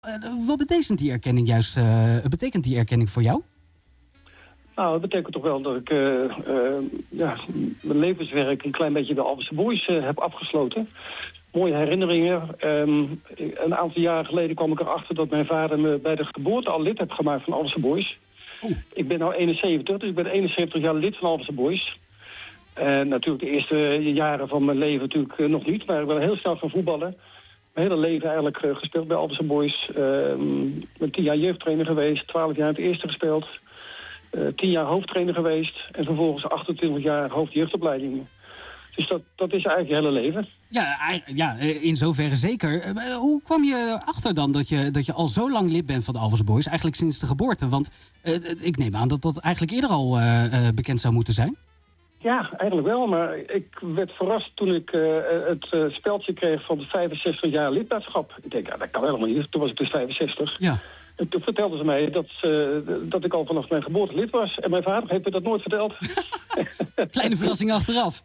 Wat betekent die erkenning voor jou? Nou, dat betekent toch wel dat ik mijn levenswerk een klein beetje bij Alphense Boys heb afgesloten. Mooie herinneringen. Een aantal jaren geleden kwam ik erachter dat mijn vader me bij de geboorte al lid heeft gemaakt van Alphense Boys. Ik ben nu 71, dus ik ben 71 jaar lid van Alphense Boys. Natuurlijk de eerste jaren van mijn leven natuurlijk nog niet, maar ik ben heel snel gaan voetballen. Mijn hele leven eigenlijk gespeeld bij Alphense Boys. Ben 10 jaar jeugdtrainer geweest, 12 jaar in het eerste gespeeld. 10 jaar hoofdtrainer geweest en vervolgens 28 jaar hoofdjeugdopleidingen. Dus dat is eigenlijk je hele leven. Ja, in zoverre zeker. Hoe kwam je erachter dan dat je al zo lang lid bent van de Alphense Boys? Eigenlijk sinds de geboorte. Want ik neem aan dat eigenlijk eerder al bekend zou moeten zijn. Ja, eigenlijk wel. Maar ik werd verrast toen ik het speldje kreeg van de 65 jaar lidmaatschap. Ik denk, dat kan helemaal niet. Toen was ik dus 65. Ja. En toen vertelden ze mij dat ik al vanaf mijn geboorte lid was. En mijn vader heeft me dat nooit verteld. Kleine verrassing achteraf.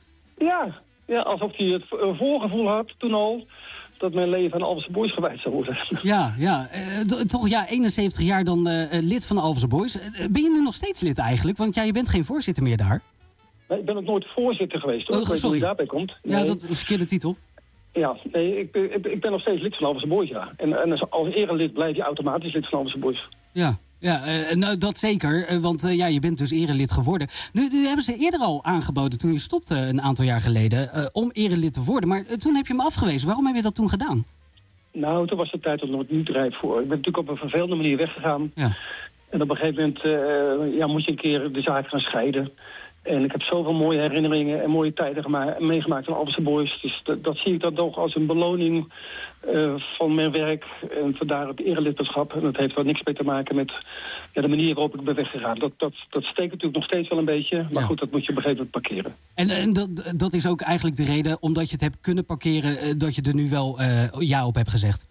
Ja, alsof hij het voorgevoel had toen al dat mijn leven aan Alphense Boys gewijd zou worden. Ja. Toch 71 jaar dan lid van de Alphense Boys. Ben je nu nog steeds lid eigenlijk? Want je bent geen voorzitter meer daar. Nee, ik ben ook nooit voorzitter geweest, hoor. Oh, sorry. Hoe daarbij komt. Nee. Ja, dat is een verkeerde titel. Ja, nee, ik ben nog steeds lid van Alphense Boys, ja. En als erelid blijf je automatisch lid van Alphense Boys. Ja, nou dat zeker, want je bent dus erelid geworden. Nu hebben ze eerder al aangeboden, toen je stopte een aantal jaar geleden, om erelid te worden. Maar toen heb je hem afgewezen. Waarom heb je dat toen gedaan? Nou, toen was de tijd er nog niet rijp voor. Ik ben natuurlijk op een vervelende manier weggegaan. Ja. En op een gegeven moment moet je een keer de zaak gaan scheiden. En ik heb zoveel mooie herinneringen en mooie tijden meegemaakt van Alphense Boys. Dus dat zie ik dan toch als een beloning van mijn werk. En vandaar het erelidmaatschap. En dat heeft wel niks mee te maken met de manier waarop ik ben weggegaan. Dat steekt natuurlijk nog steeds wel een beetje. Maar goed, dat moet je op een gegeven moment parkeren. En dat is ook eigenlijk de reden, omdat je het hebt kunnen parkeren, dat je er nu wel ja op hebt gezegd?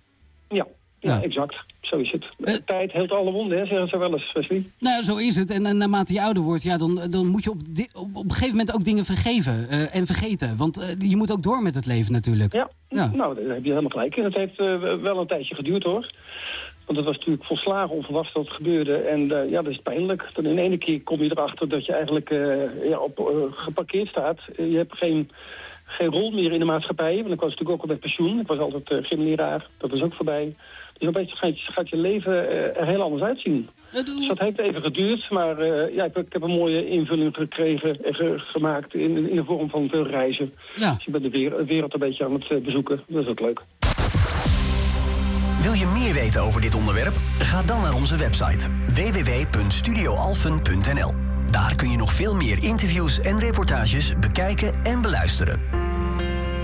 Ja, exact. Zo is het. Tijd heelt alle wonden, hè, zeggen ze wel eens, Wesley. Nou, zo is het. En naarmate je ouder wordt, dan moet je op een gegeven moment ook dingen vergeven en vergeten. Want je moet ook door met het leven natuurlijk. Ja. Nou, daar heb je helemaal gelijk in. Het heeft wel een tijdje geduurd, hoor. Want het was natuurlijk volslagen onverwacht dat het gebeurde. En dat is pijnlijk. Dan in ene keer kom je erachter dat je eigenlijk geparkeerd staat. Je hebt geen rol meer in de maatschappij. Want ik was natuurlijk ook al met pensioen. Ik was altijd gymleraar. Dat is ook voorbij. Dus opeens gaat je leven er heel anders uitzien. Dus dat heeft even geduurd. Maar ik heb een mooie invulling gekregen en gemaakt in de vorm van veel reizen. Ja. Dus ik ben de wereld een beetje aan het bezoeken. Dat is ook leuk. Wil je meer weten over dit onderwerp? Ga dan naar onze website www.studioalphen.nl. Daar kun je nog veel meer interviews en reportages bekijken en beluisteren.